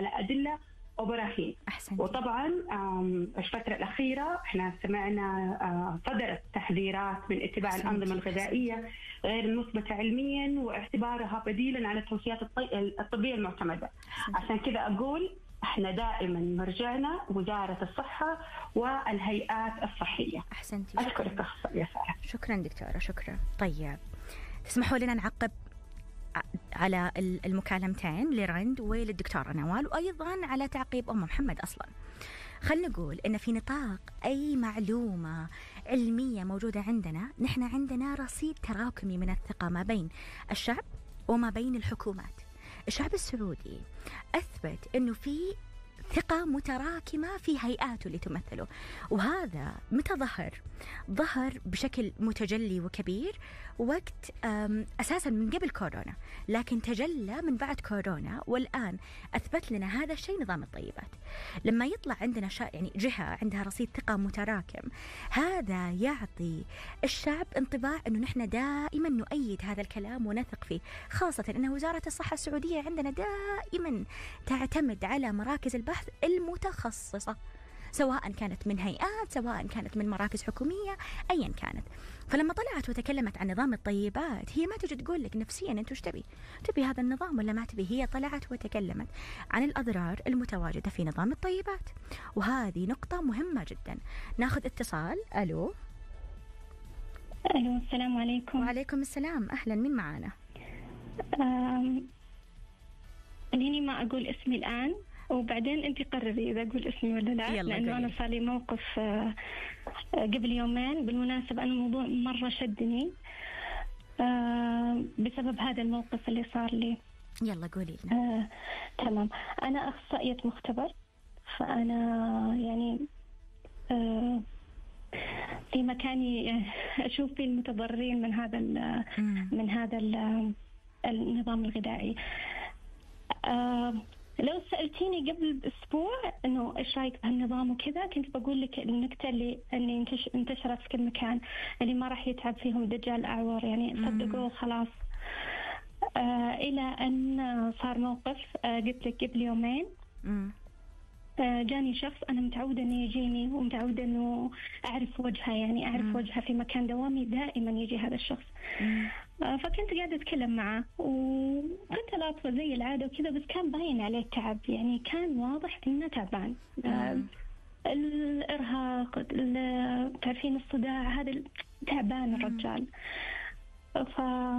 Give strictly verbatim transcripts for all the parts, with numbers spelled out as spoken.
على أدلة وبراهين. أحسنتي. وطبعا الفترة الأخيرة احنا سمعنا صدرت تحذيرات من اتباع الأنظمة الغذائية غير المثبتة علميا واعتبارها بديلا على التوصيات الطبية المعتمدة. أحسنتي. عشان كذا أقول احنا دائما مرجعنا وزارة الصحة والهيئات الصحية. أحسنتي. أشكرك يا سارة. شكرا دكتورة. شكرا. طيب تسمحوا لنا نعقب على المكالمتين لرند وللدكتورة نوال، وأيضا على تعقيب أم محمد. أصلا خلنا نقول إن في نطاق أي معلومة علمية موجودة عندنا، نحن عندنا رصيد تراكمي من الثقة ما بين الشعب وما بين الحكومات. الشعب السعودي أثبت أنه في ثقة متراكمة في هيئاته اللي تمثله، وهذا متى ظهر؟ ظهر بشكل متجلي وكبير وقت أساسا من قبل كورونا، لكن تجلى من بعد كورونا، والآن أثبت لنا هذا الشيء نظام الطيبات. لما يطلع عندنا شا يعني جهة عندها رصيد ثقة متراكم، هذا يعطي الشعب انطباع أنه نحن دائما نؤيد هذا الكلام ونثق فيه، خاصة أن وزارة الصحة السعودية عندنا دائما تعتمد على مراكز البحث المتخصصة، سواء كانت من هيئات، سواء كانت من مراكز حكومية، أيا كانت. فلما طلعت وتكلمت عن نظام الطيبات، هي ما تجي تقول لك نفسيا أنت وش تبي تبي هذا النظام ولا ما تبي، هي طلعت وتكلمت عن الأضرار المتواجدة في نظام الطيبات، وهذه نقطة مهمة جدا. ناخذ اتصال. ألو. ألو، السلام عليكم. وعليكم السلام، أهلا، مين معانا؟ خليني ما أقول اسمي الآن، وبعدين أنت قرري إذا أقول اسمي ولا لا، لأنه أنا صار لي موقف قبل يومين بالمناسبة، أنا الموضوع مرة شدني بسبب هذا الموقف اللي صار لي. يلا قولي لنا. آه، تمام. أنا أخصائية مختبر، فأنا يعني آه في مكاني أشوف في المتضررين من هذا من هذا النظام الغذائي. آه لو سألتيني قبل بأسبوع إنه إيش رأيك بهالنظام وكذا، كنت بقول لك النكتة اللي اللي انتشرت في كل مكان، اللي ما راح يتعب فيهم دجال أعور، يعني صدقوا خلاص. آه إلى أن صار موقف، آه قلت لك قبل يومين. آه جاني شخص أنا متعودة إنه يجيني ومتعودة إنه أعرف وجهه، يعني أعرف مم. وجهه في مكان دوامي دائما يجي هذا الشخص. آه فكنت قاعدة أتكلم معه وكنت لاطفة زي العادة وكذا، بس كان باين عليه التعب، يعني كان واضح إنه تعبان. آه الإرهاق، تعرفين الصداع، هذا تعبان الرجال. ف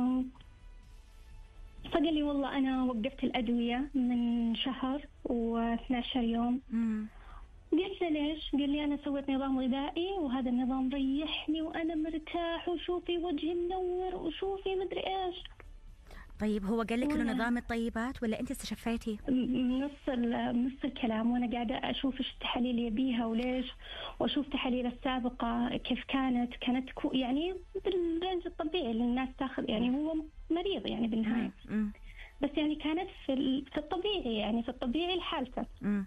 فقال لي والله أنا وقفت الأدوية من شهر واثنى عشر يوم. مم. قلت له ليش؟ قال لي أنا سويت نظام غذائي وهذا النظام ريحني وأنا مرتاح وشوفي وجهي منور وشوفي مدري إيش. طيب هو قال لك إنه نظام الطيبات ولا أنت استشفيتي؟ نص نص الكلام، وأنا قاعدة أشوف إيش التحاليل يبيها وليش، وأشوف تحاليل السابقة كيف كانت كانت كو يعني بالرينج الطبيعي اللي الناس تأخذ، يعني هو مريض يعني بالنهاية، بس يعني كانت في في الطبيعي، يعني في الطبيعي لحالته.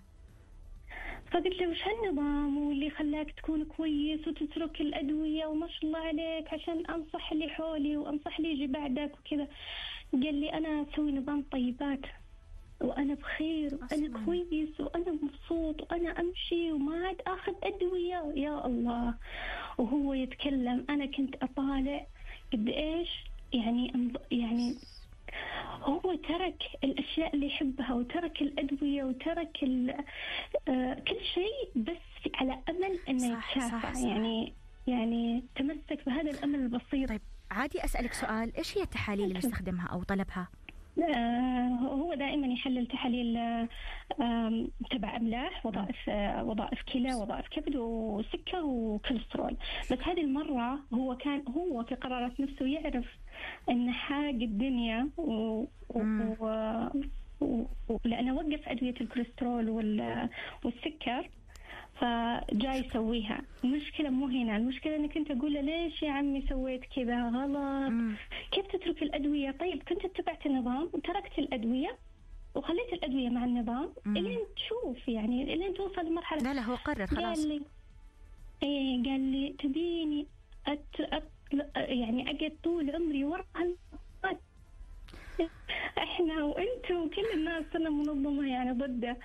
فقلت له وش هالنظام واللي خلاك تكون كويس وتترك الأدوية وما شاء الله عليك عشان أنصح اللي حولي وأنصح اللي يجي بعدك وكذا. قال لي أنا أسوي نظام طيبات وأنا بخير وأنا كويس وأنا مبسوط وأنا أمشي وما عاد أخذ أدوية. يا الله. وهو يتكلم أنا كنت أطالع قد إيش يعني يعني هو ترك الأشياء اللي يحبها وترك الأدوية وترك آه كل شيء بس على أمل أنه يتشافى. يعني يعني تمسك بهذا الأمل البسيط. طيب عادي أسألك سؤال، إيش هي التحاليل اللي يستخدمها أو طلبها؟ آه هو دائما يحلل تحاليل آه تبع أملاح، وظائف آه وظائف كلى، وظائف كبد وسكر وكوليسترول. بس هذه المرة هو كان هو في قرارات نفسه يعرف أن حاج الدنيا و... و... و... و... لأنه وقف أدوية الكوليسترول وال... والسكر، فجاي يسويها. المشكلة مو هنا، المشكلة أنك أنت أقول له ليش يا عمي سويت كذا غلط؟ مم. كيف تترك الأدوية؟ طيب كنت اتبعت النظام وتركت الأدوية وخليت الأدوية مع النظام إلين تشوف، يعني إلين توصل لمرحلة. لا لا هو قرر خلاص. قال لي إيه، قال لي تبيني أت... أت... يعني أقعد طول عمري ورا احنا وانتم وكل الناس صرنا منظمة يعني ضده.